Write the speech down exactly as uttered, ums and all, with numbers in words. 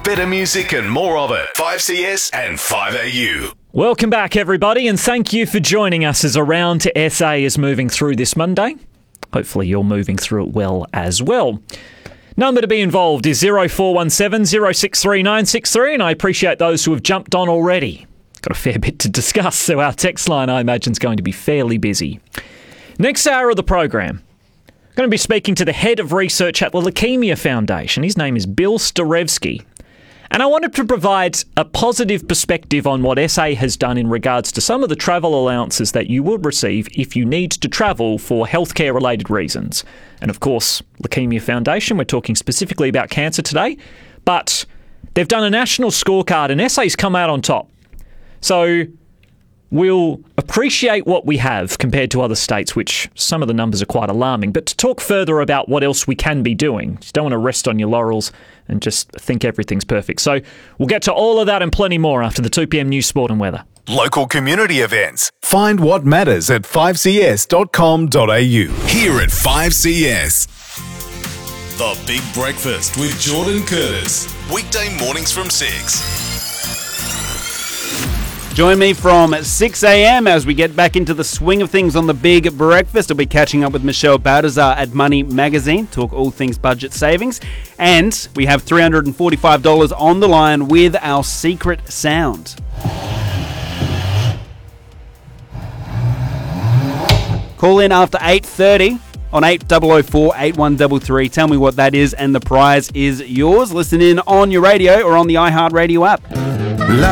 Better music and more of it. five C S and five A U. Welcome back, everybody, and thank you for joining us as Around to S A is moving through this Monday. Hopefully you're moving through it well as well. Number to be involved is zero four one seven, zero six three nine six three, and I appreciate those who have jumped on already. Got a fair bit to discuss, so our text line, I imagine, is going to be fairly busy. Next hour of the program, I'm going to be speaking to the head of research at the Leukemia Foundation. His name is Bill Starevsky. And I wanted to provide a positive perspective on what S A has done in regards to some of the travel allowances that you will receive if you need to travel for healthcare-related reasons. And of course, Leukemia Foundation, we're talking specifically about cancer today, but they've done a national scorecard and S A's come out on top. So we'll appreciate what we have compared to other states, which some of the numbers are quite alarming. But to talk further about what else we can be doing, just don't want to rest on your laurels and just think everything's perfect. So we'll get to all of that and plenty more after the two p.m. news, sport and weather. Local community events. Find what matters at five c s dot com dot a u. Here at five C S. The Big Breakfast with Jordan Curtis. Weekday mornings from six. Join me from six a.m. as we get back into the swing of things on the Big Breakfast. I'll be catching up with Michelle Baltazar at Money Magazine, talk all things budget savings. And we have three hundred forty-five dollars on the line with our secret sound. Call in after eight thirty on eight oh oh four, eight one three three. Tell me what that is and the prize is yours. Listen in on your radio or on the iHeartRadio app.